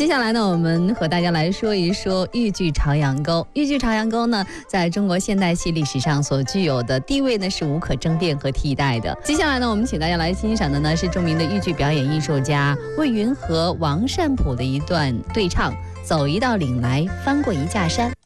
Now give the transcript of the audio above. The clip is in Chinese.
接下来呢，我们和大家来说一说豫剧《朝阳沟》。豫剧《朝阳沟》呢，在中国现代戏历史上所具有的地位呢，是无可争辩和替代的。接下来呢，我们请大家来欣赏的呢，是著名的豫剧表演艺术家魏云和王善普的一段对唱：走一道岭来，翻过一架山。